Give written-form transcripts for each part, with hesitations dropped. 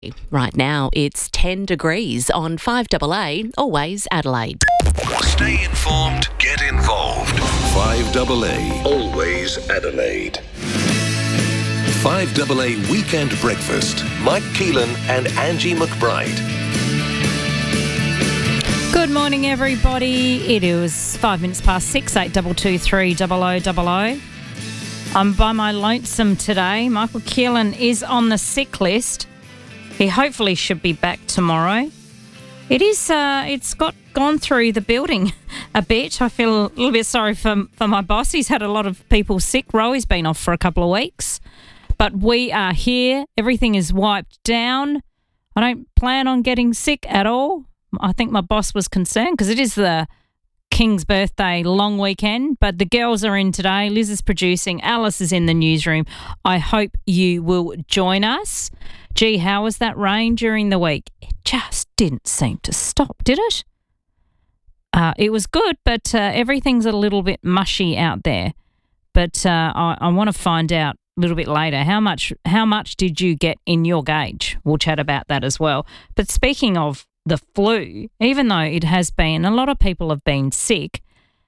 Right now, it's 10 degrees on 5AA, always Adelaide. Stay informed, get involved. 5AA, always Adelaide. 5AA Weekend Breakfast. Mike Keelan and Angie McBride. Good morning, everybody. It is 5 minutes past 6, 8223 0000. I'm by my lonesome today. Michael Keelan is on the sick list. He hopefully should be back tomorrow. It's gone through the building a bit. I feel a little bit sorry for my boss. He's had a lot of people sick. Roey's been off for a couple of weeks. But we are here. Everything is wiped down. I don't plan on getting sick at all. I think my boss was concerned because it is the King's birthday long weekend, but the girls are in today. Liz is producing. Alice is in the newsroom. I hope you will join us. Gee, how was that rain during the week? It just didn't seem to stop, did it? It was good, but everything's a little bit mushy out there. But I want to find out a little bit later how much did you get in your gauge? We'll chat about that as well. But speaking of the flu, even though it has been, a lot of people have been sick,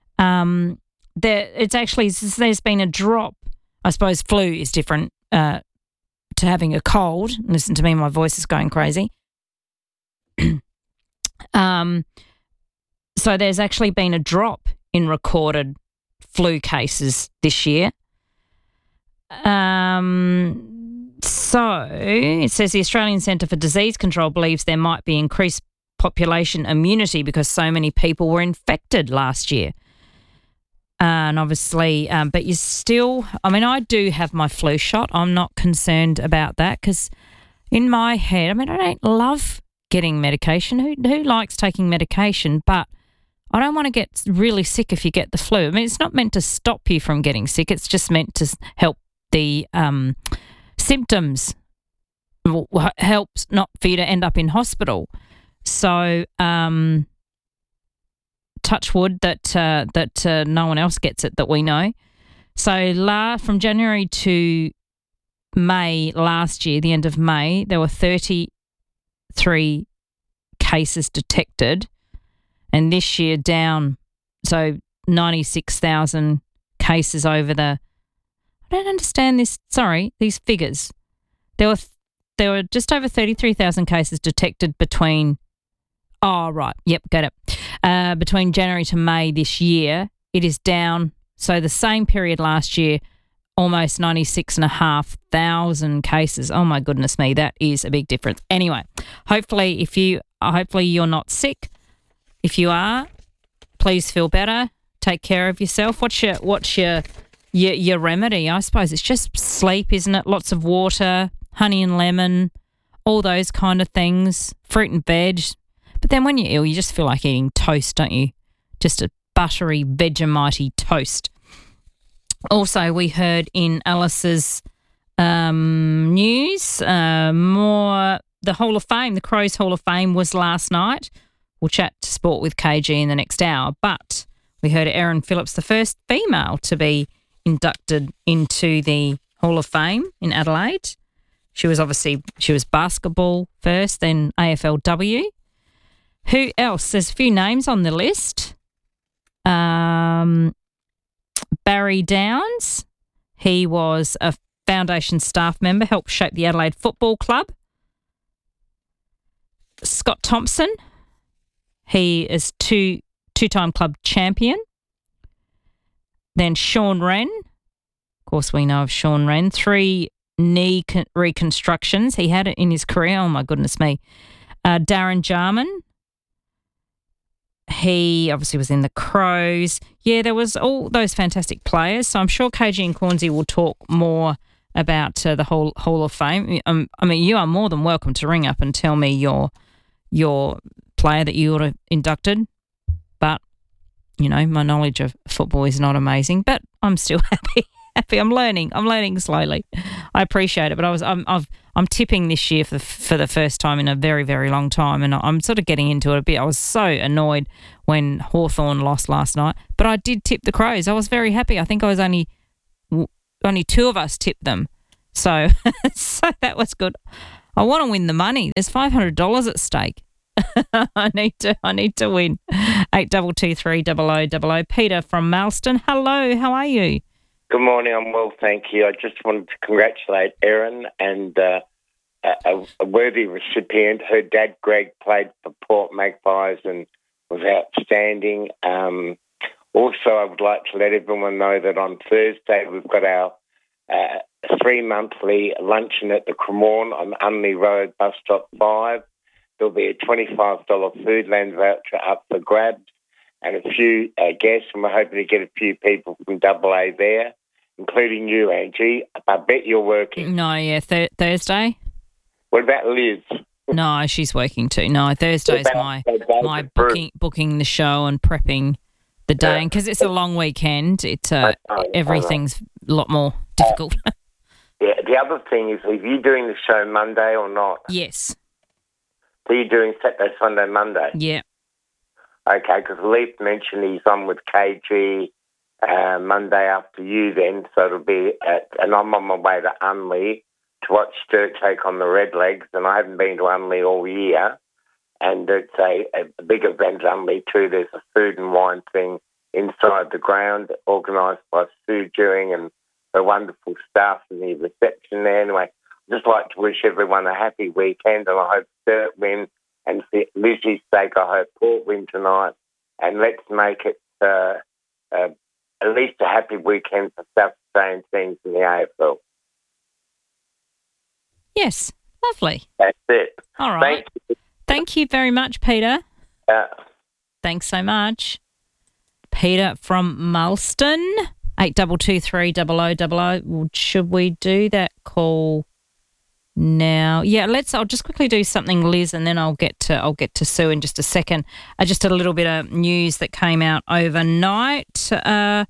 there's been a drop. I suppose flu is different to having a cold. Listen to me, my voice is going crazy. So there's actually been a drop in recorded flu cases this year. So it says the Australian Centre for Disease Control believes there might be increased population immunity because so many people were infected last year. And obviously, but you still, I do have my flu shot. I'm not concerned about that because in my head, I don't love getting medication. Who likes taking medication? But I don't want to get really sick if you get the flu. It's not meant to stop you from getting sick. It's just meant to help the symptoms, helps not for you to end up in hospital. So, touch wood that no one else gets it that we know. So, from January to May last year, the end of May, there were 33 cases detected, and this year down, so 96,000 cases over the. I don't understand this. Sorry, these figures. There were just over 33,000 cases detected between. Oh, right. Yep, got it. Between January to May this year, it is down. So the same period last year, almost 96,500 cases. Oh my goodness me, that is a big difference. Anyway, hopefully you're not sick. If you are, please feel better. Take care of yourself. What's your remedy? I suppose it's just sleep, isn't it? Lots of water, honey and lemon, all those kind of things, fruit and veg. But then when you're ill, you just feel like eating toast, don't you? Just a buttery, Vegemite toast. Also, we heard in Alice's news, more the Hall of Fame, the Crows Hall of Fame was last night. We'll chat to sport with KG in the next hour. But we heard Erin Phillips, the first female to be inducted into the Hall of Fame in Adelaide. She was basketball first, then AFLW. Who else? There's a few names on the list. Barry Downs. He was a foundation staff member, helped shape the Adelaide Football Club. Scott Thompson. He is two-time club champion. Then Sean Wren. Of course, we know of Sean Wren. 3 knee reconstructions he had in his career. Oh, my goodness me. Darren Jarman. He obviously was in the Crows. Yeah, there was all those fantastic players. So I'm sure KG and Cornsey will talk more about the whole Hall of Fame. You are more than welcome to ring up and tell me your player that you were inducted. But, my knowledge of football is not amazing. But I'm still happy. I'm learning slowly. I appreciate it, but I'm tipping this year for the first time in a very, very long time, and I'm sort of getting into it a bit. I was so annoyed when Hawthorn lost last night, but I did tip the Crows. I was very happy. I think I was only 2 of us tipped them, so so that was good. I want to win the money. There's $500 at stake. I need to win. 8223 Peter from Malston. Hello, how are you? Good morning. I'm well, thank you. I just wanted to congratulate Erin and a worthy recipient. Her dad, Greg, played for Port Magpies and was outstanding. Also, I would like to let everyone know that on Thursday we've got our 3-monthly luncheon at the Cremorne on Unley Road, bus stop 5. There'll be a $25 Foodland voucher up for grabs and a few guests, and we're hoping to get a few people from AA there, including you, Angie. I bet you're working. No, yeah, Thursday. What about Liz? No, she's working too. No, Thursday's my booking the show and prepping the day, and because it's a long weekend, it's everything's a lot more difficult. Yeah. The other thing is, are you doing the show Monday or not? Yes. So you're doing Saturday, Sunday, Monday? Yeah. Okay, because Leaf mentioned he's on with KG Monday after you then, so it'll be and I'm on my way to Unley to watch Sturt take on the Redlegs, and I haven't been to Unley all year, and it's a big event at Unley too. There's a food and wine thing inside the ground organised by Sue Dewing and her wonderful staff in the reception there. Anyway, I'd just like to wish everyone a happy weekend, and I hope Sturt win, and for Lizzie's sake, I hope Port win tonight, and let's make it at least a happy weekend for South Australian teams in the AFL. Yes, lovely. That's it. All right. Thank you very much, Peter. Thanks so much. Peter from Malston, 8223 0000. Should we do that call now? Yeah, I'll just quickly do something, Liz, and then I'll get to Sue in just a second. Just a little bit of news that came out overnight. I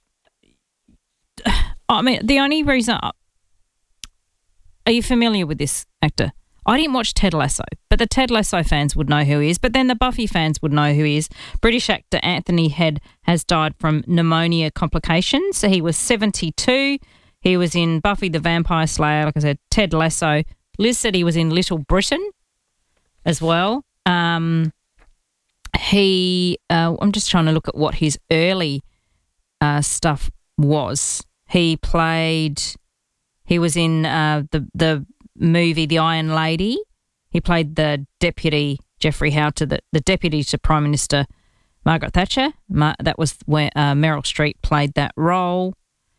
mean, the only reason. Are you familiar with this actor? I didn't watch Ted Lasso, but the Ted Lasso fans would know who he is. But then the Buffy fans would know who he is. British actor Anthony Head has died from pneumonia complications. He was 72. He was in Buffy the Vampire Slayer, like I said, Ted Lasso. Liz said he was in Little Britain as well. I'm just trying to look at what his early stuff was. He was in the movie The Iron Lady. He played the deputy, Geoffrey Howe, the deputy to Prime Minister Margaret Thatcher. That was where Meryl Streep played that role.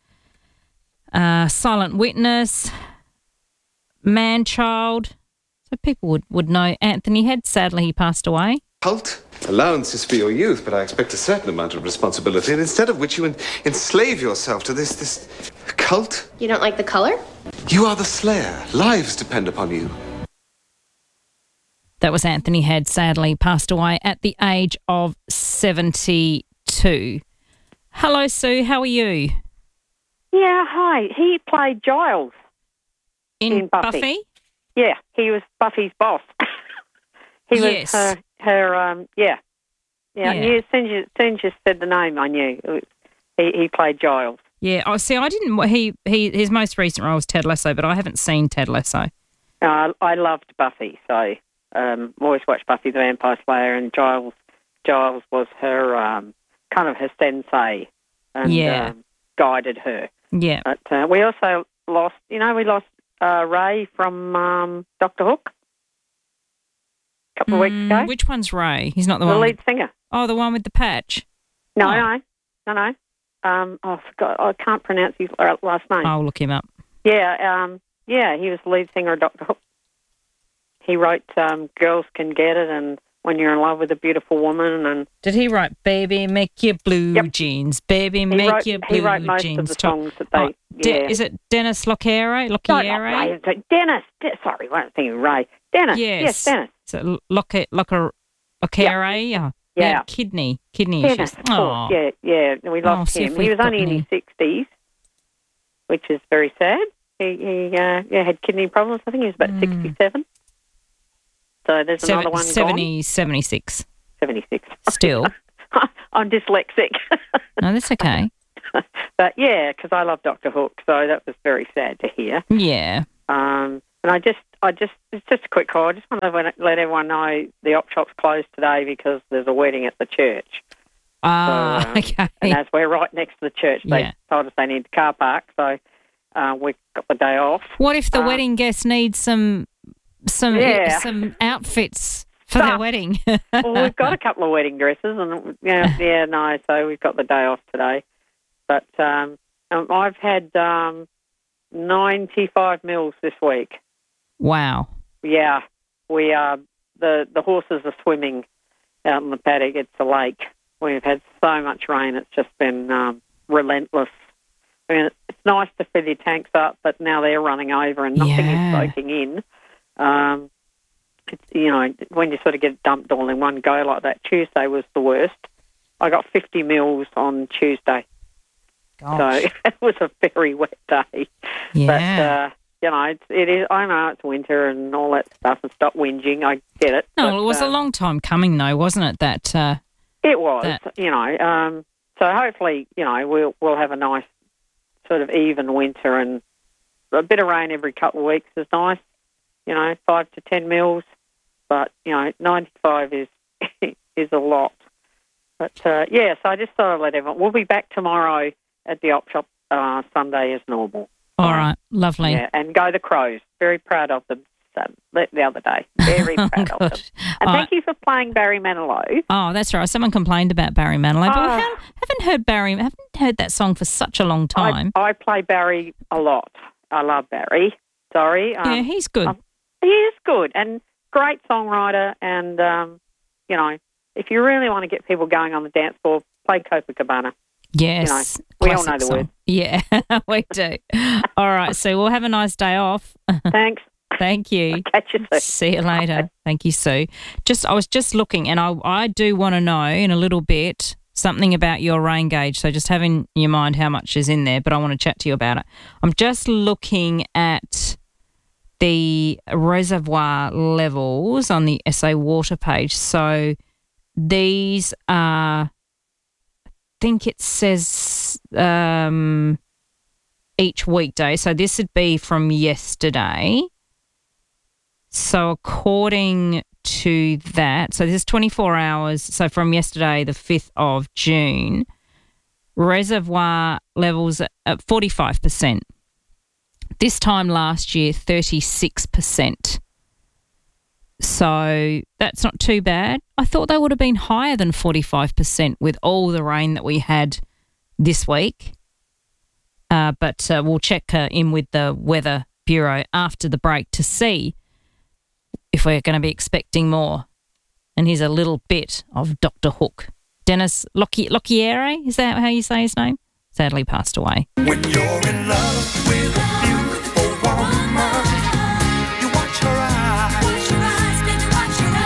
Silent Witness, Man-Child. So people would know Anthony Head. Sadly, he passed away. Cult? Allowances for your youth, but I expect a certain amount of responsibility, and instead of which you enslave yourself to this cult. You don't like the color? You are the slayer. Lives depend upon you. That was Anthony Head, sadly passed away at the age of 72. Hello, Sue. How are you? Yeah, hi. He played Giles in Buffy. Yeah, he was Buffy's boss. He was her yeah. I knew as soon as you said the name, I knew. He played Giles. Yeah, I didn't. His most recent role was Ted Lasso, but I haven't seen Ted Lasso. I loved Buffy, so always watched Buffy the Vampire Slayer, and Giles was her kind of her sensei, and guided her. Yeah. But we also lost. We lost Ray from Doctor Hook a couple of weeks ago. Which one's Ray? He's not the one. The lead singer. Oh, the one with the patch. No. I forgot. I can't pronounce his last name. I'll look him up. Yeah, he was the lead singer of Doctor Hook. He wrote Girls Can Get It and When You're in Love with a Beautiful Woman. And did he write Baby Make Your Blue Jeans? Baby Make Your Blue Jeans. He wrote most of the songs that they... Is it Dennis Lockyer? No, not Ray. Dennis. Sorry, I wasn't thinking Ray. Dennis. Yes, Dennis. So Lockyer? Yeah. Kidney Dennis, issues. Of course. Yeah. We lost him. He was only in his 60s, which is very sad. He had kidney problems. I think he was about 67. So there's another one 76. 76. Still. I'm dyslexic. No, that's okay. But yeah, because I love Dr. Hook, so that was very sad to hear. Yeah. And I it's just a quick call. I just want to let everyone know the op shop's closed today because there's a wedding at the church. Okay. And as we're right next to the church, they told us they need the car park, so we got the day off. What if the wedding guests need some outfits for their wedding? Well, we've got a couple of wedding dresses, and so we've got the day off today. But I've had 95 mils this week. Wow. Yeah, we are. The horses are swimming out in the paddock. It's a lake. We've had so much rain. It's just been relentless. I mean, it's nice to fill your tanks up, but now they're running over and nothing is soaking in. When you sort of get dumped all in one go like that, Tuesday was the worst. I got 50 mils on Tuesday. Gosh. So it was a very wet day. Yeah. But, it is. I know it's winter and all that stuff, and stop whinging. I get it. No, it was a long time coming, though, wasn't it? It was. So hopefully, we'll have a nice sort of even winter, and a bit of rain every couple of weeks is nice. 5 to 10 mils, but 95 is a lot. But so I just thought I'd let everyone. We'll be back tomorrow at the op shop Sunday as normal. All right, lovely. Yeah, and go the Crows. Very proud of them the other day. Very proud of them. And thank you for playing Barry Manilow. Oh, that's right. Someone complained about Barry Manilow, but we haven't heard that song for such a long time. I play Barry a lot. I love Barry. Sorry. Yeah, he's good. He is good and great songwriter. And, if you really want to get people going on the dance floor, play Copacabana. Yes. We all know the word. Yeah, we do. All right, Sue, we'll have a nice day off. Thanks. Thank you. I'll catch you soon. See you later. Bye. Thank you, Sue. I was just looking, and I do want to know in a little bit something about your rain gauge. So just have in your mind how much is in there, but I want to chat to you about it. I'm just looking at the reservoir levels on the SA Water page. So these are, I think it says each weekday. So this would be from yesterday. So according to that, so this is 24 hours. So from yesterday, the 5th of June, reservoir levels at 45%. This time last year, 36%. So that's not too bad. I thought they would have been higher than 45% with all the rain that we had this week. But we'll check in with the Weather Bureau after the break to see if we're going to be expecting more. And here's a little bit of Dr. Hook. Dennis Lochiere, is that how you say his name? Sadly passed away. When you're in love with a beautiful woman, you watch her eyes. Watch your eyes, baby, watch your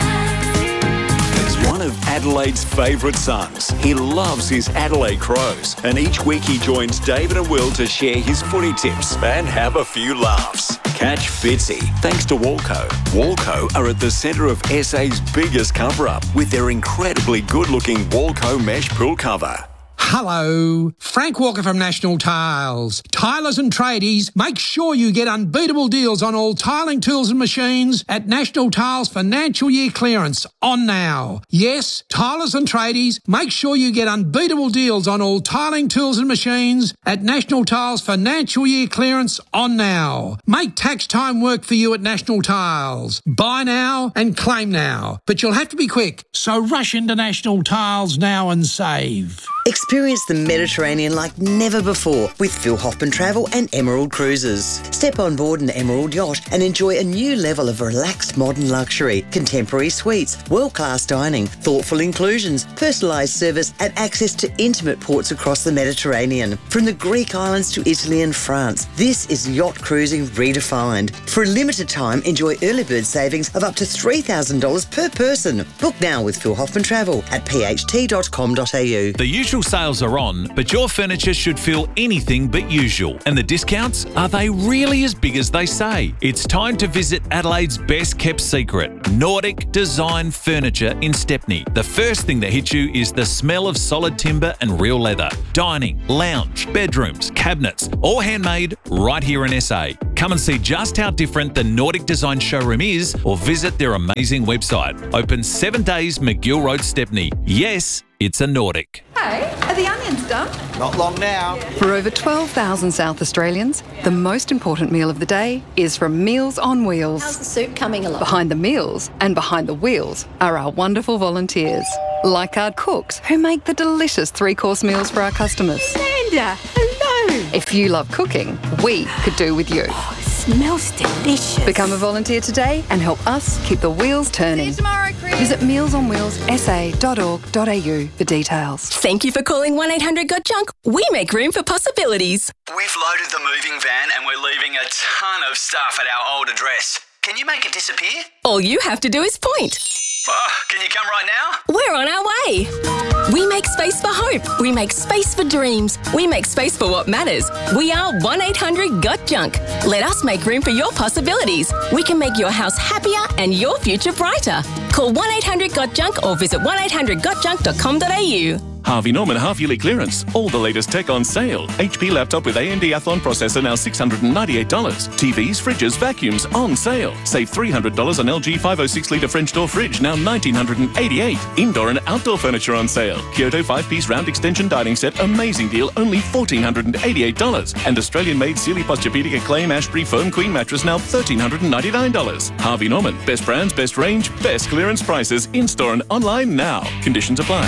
eyes. He's one of Adelaide's favourite sons. He loves his Adelaide Crows. And each week he joins David and Will to share his footy tips and have a few laughs. Catch Fitzy, thanks to Walco. Walco are at the centre of SA's biggest cover-up with their incredibly good-looking Walco mesh pool cover. Hello, Frank Walker from National Tiles. Tilers and tradies, make sure you get unbeatable deals on all tiling tools and machines at National Tiles Financial Year Clearance on now. Yes, tilers and tradies, make sure you get unbeatable deals on all tiling tools and machines at National Tiles Financial Year Clearance on now. Make tax time work for you at National Tiles. Buy now and claim now, but you'll have to be quick, so rush into National Tiles now and save. Experience the Mediterranean like never before with Phil Hoffman Travel and Emerald Cruises. Step on board an Emerald yacht and enjoy a new level of relaxed modern luxury, contemporary suites, world-class dining, thoughtful inclusions, personalised service and access to intimate ports across the Mediterranean. From the Greek islands to Italy and France, this is yacht cruising redefined. For a limited time, enjoy early bird savings of up to $3,000 per person. Book now with Phil Hoffman Travel at pht.com.au. The usual sales are on, but your furniture should feel anything but usual. And the discounts, are they really as big as they say? It's time to visit Adelaide's best kept secret, Nordic Design Furniture in Stepney. The first thing that hits you is the smell of solid timber and real leather. Dining, lounge, bedrooms, cabinets, all handmade right here in SA. Come and see just how different the Nordic Design Showroom is or visit their amazing website. Open 7 days, McGill Road, Stepney. Yes, it's a Nordic. Hey, are the onions done? Not long now. For over 12,000 South Australians, the most important meal of the day is from Meals on Wheels. How's the soup coming along? Behind the meals and behind the wheels are our wonderful volunteers, like our cooks who make the delicious 3-course meals for our customers. Linda, hello. If you love cooking, we could do with you. Oh, it smells delicious. Become a volunteer today and help us keep the wheels turning. See you tomorrow, Chris. Visit mealsonwheelsa.org.au for details. Thank you for calling 1-800-GOT-JUNK. We make room for possibilities. We've loaded the moving van and we're leaving a ton of stuff at our old address. Can you make it disappear? All you have to do is point. Can you come right now? We're on our way. We make space for hope. We make space for dreams. We make space for what matters. We are 1-800-GOT-JUNK. Let us make room for your possibilities. We can make your house happier and your future brighter. Call 1-800-GOT-JUNK or visit 1-800-GOT-JUNK.com.au. Harvey Norman half-yearly clearance. All the latest tech on sale. HP laptop with AMD Athlon processor now $698. TVs, fridges, vacuums on sale. Save $300 on LG 506-litre French door fridge, now $1,988. Indoor and outdoor furniture on sale. Kyoto 5-piece round extension dining set, amazing deal, only $1,488. And Australian-made Sealy Posturepedic Acclaim Ashbury Foam Queen mattress, now $1,399. Harvey Norman, best brands, best range, best clearance prices, in-store and online now. Conditions apply.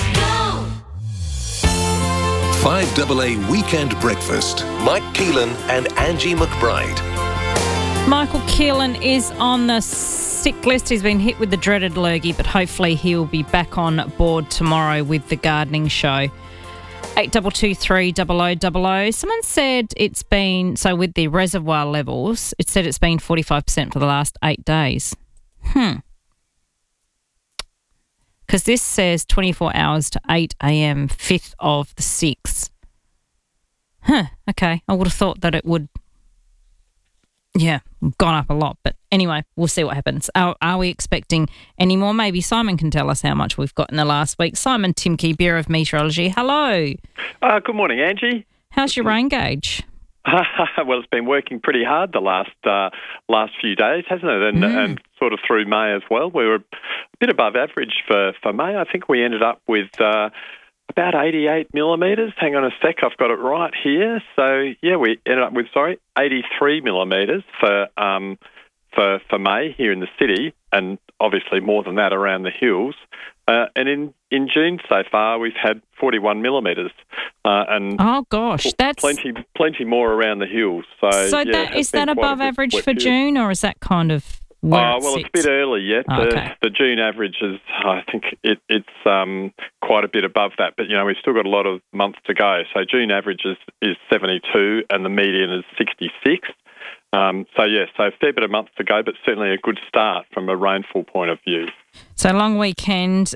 5AA Weekend Breakfast. Mike Keelan and Angie McBride. Michael Keelan is on the sick list. He's been hit with the dreaded lurgy, but hopefully he'll be back on board tomorrow with the gardening show. 8223 Someone said it's been, so with the reservoir levels, it said it's been 45% for the last 8 days. Because this says 24 hours to 8 a.m, 5th of the 6th. Okay. I would have thought that it would, gone up a lot. But anyway, we'll see what happens. Are we expecting any more? Maybe Simon can tell us how much we've got in the last week. Simon Timke, Bureau of Meteorology. Hello. Good morning, Angie. How's your rain gauge? Well, it's been working pretty hard the last few days, hasn't it? And sort of through May as well. We were a bit above average for May. I think we ended up with about 88 millimetres. Hang on a sec, I've got it right here. So, we ended up with, 83 millimetres for May here in the city, and obviously more than that around the hills. And in June so far, we've had 41 millimetres. And oh gosh, that's plenty more around the hills. So is that above average for June, or is that kind of where it's a bit early yet. The June average is, I think it's quite a bit above that. But we've still got a lot of months to go. So June average is 72, and the median is 66. So a fair bit of months to go, but certainly a good start from a rainfall point of view. So long weekend,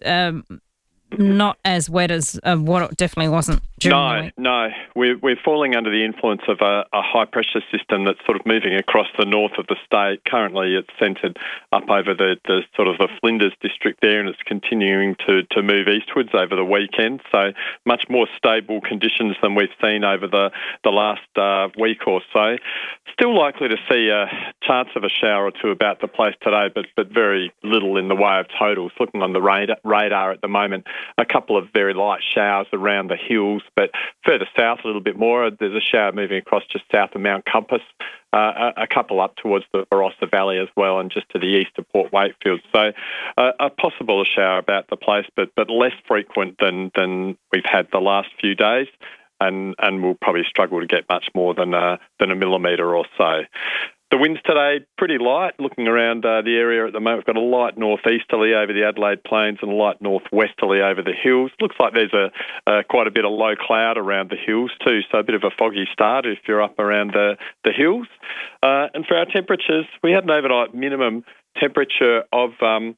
not as wet as what it definitely wasn't during the week. No. We're falling under the influence of a high-pressure system that's sort of moving across the north of the state. Currently, it's centred up over the sort of the Flinders district there, and it's continuing to move eastwards over the weekend. So much more stable conditions than we've seen over the last week or so. Still likely to see a chance of a shower or two about the place today, but very little in the way of totals. Looking on the radar at the moment, a couple of very light showers around the hills, but further south a little bit more. There's a shower moving across just south of Mount Compass, a couple up towards the Barossa Valley as well, and just to the east of Port Wakefield. So a possible shower about the place, but less frequent than we've had the last few days. And we'll probably struggle to get much more than a millimetre or so. The winds today, pretty light. Looking around the area at the moment, we've got a light northeasterly over the Adelaide Plains and a light northwesterly over the hills. Looks like there's quite a bit of low cloud around the hills too, so a bit of a foggy start if you're up around the hills. And for our temperatures, we had an overnight minimum temperature of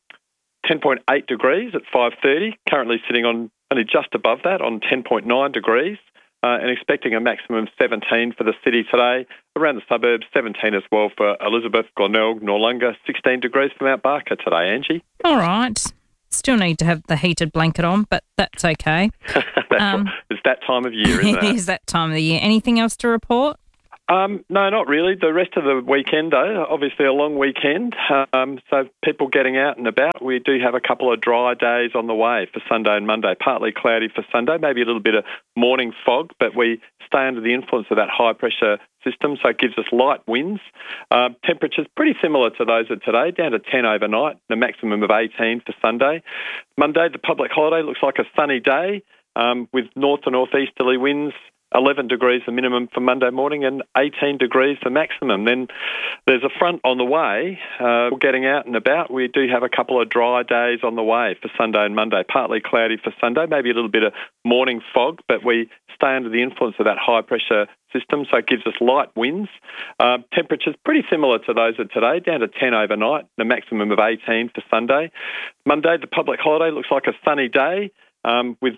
10.8 degrees at 5:30, currently sitting on only just above that on 10.9 degrees. And expecting a maximum of 17 for the city today. Around the suburbs, 17 as well for Elizabeth, Glenelg, Noarlunga, 16 degrees for Mount Barker today, Angie. All right. still need to have the heated blanket on, but that's okay. It's that time of year, isn't it? It is that time of the year. Anything else to report? No, not really. The rest of the weekend, though, obviously a long weekend, so people getting out and about. We do have a couple of dry days on the way for Sunday and Monday, partly cloudy for Sunday, maybe a little bit of morning fog, but we stay under the influence of that high-pressure system, so it gives us light winds. Temperatures pretty similar to those of today, down to 10 overnight, the maximum of 18 for Sunday. Monday, the public holiday, looks like a sunny day with north and northeasterly winds. 11 degrees the minimum for Monday morning and 18 degrees the maximum. Then there's a front on the way. We're getting out and about. We do have a couple of dry days on the way for Sunday and Monday, partly cloudy for Sunday, maybe a little bit of morning fog, but we stay under the influence of that high-pressure system, so it gives us light winds. Temperatures pretty similar to those of today, down to 10 overnight, the maximum of 18 for Sunday. Monday, the public holiday, looks like a sunny day with